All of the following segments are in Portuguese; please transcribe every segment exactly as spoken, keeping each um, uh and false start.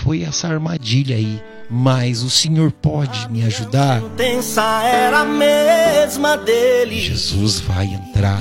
foi essa armadilha aí, mas o Senhor pode me ajudar. Era a mesma dele. Jesus vai entrar,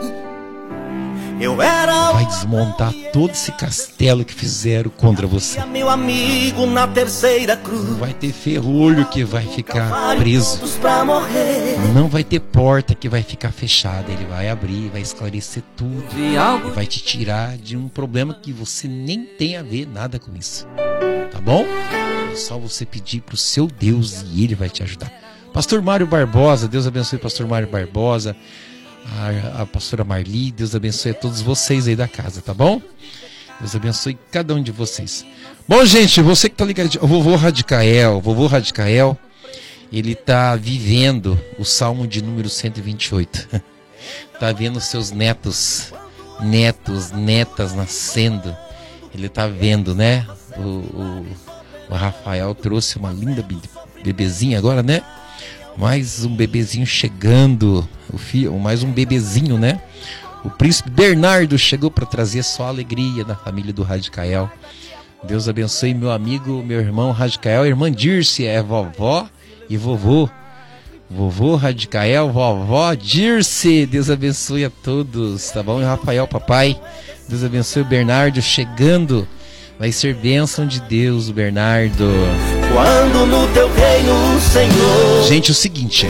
Eu era vai desmontar todo esse castelo que fizeram contra você. meu amigo na terceira cruz. Não vai ter ferrolho que vai ficar preso. Pra morrer. Não vai ter porta que vai ficar fechada. Ele vai abrir, vai esclarecer tudo e vai te tirar de um problema que você nem tem a ver nada com isso. Tá bom? É só você pedir pro seu Deus e Ele vai te ajudar. Pastor Mário Barbosa, Deus abençoe o Pastor Mário Barbosa, a, a pastora Marli, Deus abençoe a todos vocês aí da casa, tá bom? Deus abençoe cada um de vocês. Bom, gente, você que tá ligado, o vovô Radicael, o vovô Radicael, ele tá vivendo o Salmo de número cento e vinte e oito. Tá vendo seus netos, netos, netas nascendo. Ele tá vendo, né? O, o, o Rafael trouxe uma linda bebezinha agora, né? Mais um bebezinho chegando, o filho, mais um bebezinho, né? O príncipe Bernardo chegou para trazer só alegria na família do Radicael. Deus abençoe meu amigo, meu irmão Radicael, irmã Dirce, é vovó e vovô. Vovô Radicael, vovó Dirce, Deus abençoe a todos, tá bom? E Rafael, papai, Deus abençoe o Bernardo chegando. Vai ser bênção de Deus, o Bernardo. Quando no teu reino, Senhor. Gente, é o seguinte,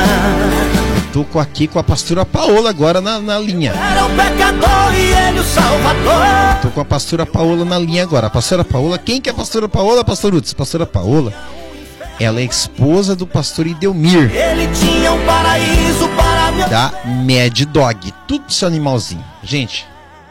tô com aqui com a pastora Paola agora na, na linha. Era o pecador e ele o salvador. Tô com a pastora Paola na linha agora. A pastora Paola, quem que é a pastora Paola, pastor Uts? Pastora Paola, ela é esposa do pastor Idelmir. Ele tinha um paraíso para meu... Da Mad Dog. Tudo pro seu animalzinho. Gente,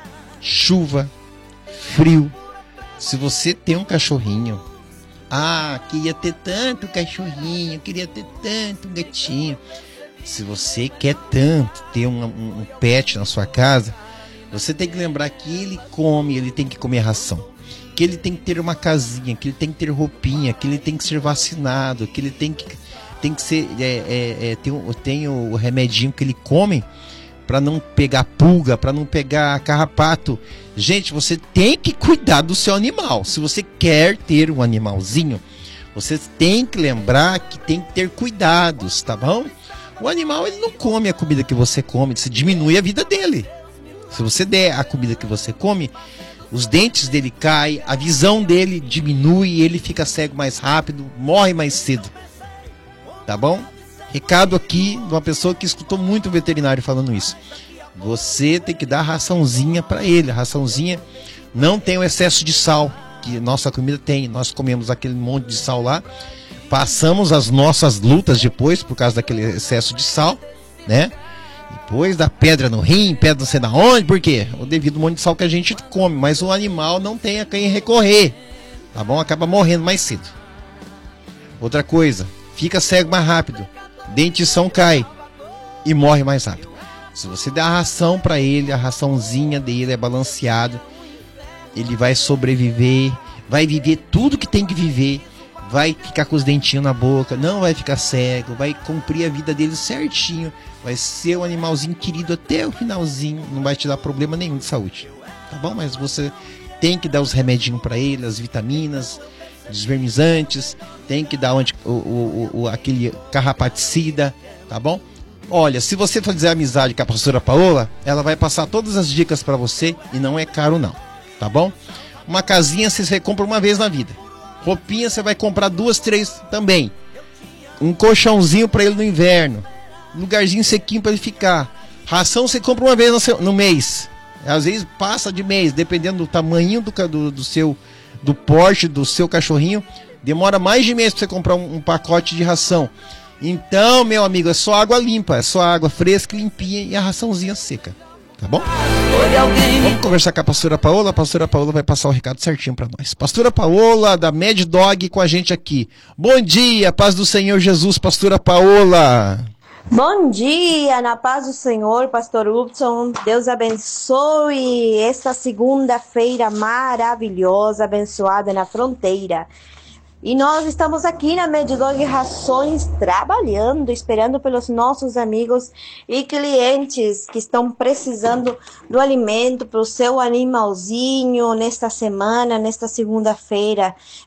chuva, frio. Se você tem um cachorrinho, ah, queria ter tanto cachorrinho, queria ter tanto gatinho. Se você quer tanto ter um, um, um pet na sua casa, você tem que lembrar que ele come, ele tem que comer ração. Que ele tem que ter uma casinha, que ele tem que ter roupinha, que ele tem que ser vacinado, que ele tem que, tem que ser, é, é, é, tem, tem o, o remedinho que ele come para não pegar pulga, para não pegar carrapato. Gente, você tem que cuidar do seu animal. Se você quer ter um animalzinho, você tem que lembrar que tem que ter cuidados, tá bom? O animal, ele não come a comida que você come, você diminui a vida dele. Se você der a comida que você come, os dentes dele caem, a visão dele diminui, ele fica cego mais rápido, morre mais cedo. Tá bom? Recado aqui de uma pessoa que escutou muito o veterinário falando isso. Você tem que dar raçãozinha para ele. A raçãozinha não tem o excesso de sal que nossa comida tem. Nós comemos aquele monte de sal lá. Passamos as nossas lutas depois por causa daquele excesso de sal, né? Depois da pedra no rim, pedra não sei da onde, por quê? Devido ao monte de sal que a gente come. Mas o animal não tem a quem recorrer, tá bom? Acaba morrendo mais cedo. Outra coisa, fica cego mais rápido. Dentição cai e morre mais rápido. Se você der a ração para ele, a raçãozinha dele é balanceada, ele vai sobreviver, vai viver tudo que tem que viver, vai ficar com os dentinhos na boca, não vai ficar cego, vai cumprir a vida dele certinho, vai ser um animalzinho querido até o finalzinho, não vai te dar problema nenhum de saúde, tá bom? Mas você tem que dar os remedinhos para ele, as vitaminas, desvermizantes, tem que dar onde, o, o, o, aquele carrapaticida, tá bom? Olha, se você fazer amizade com a pastora Paola, ela vai passar todas as dicas para você e não é caro não, tá bom? Uma casinha você compra uma vez na vida, roupinha você vai comprar duas, três também, um colchãozinho para ele no inverno, lugarzinho sequinho para ele ficar, ração você compra uma vez no, seu, no mês, às vezes passa de mês, dependendo do tamanho do, do, do seu, do porte do seu cachorrinho, demora mais de mês para você comprar um, um pacote de ração. Então, meu amigo, é só água limpa, é só água fresca, limpinha e a raçãozinha seca, tá bom? Vamos conversar com a pastora Paola. A pastora Paola vai passar o recado certinho para nós. Pastora Paola, da Mad Dog, com a gente aqui. Bom dia, paz do Senhor Jesus, pastora Paola. Bom dia, na paz do Senhor, pastor Hudson. Deus abençoe esta segunda-feira maravilhosa, abençoada na fronteira. E nós estamos aqui na Mad Dog Rações trabalhando, esperando pelos nossos amigos e clientes que estão precisando do alimento para o seu animalzinho nesta semana, nesta segunda-feira.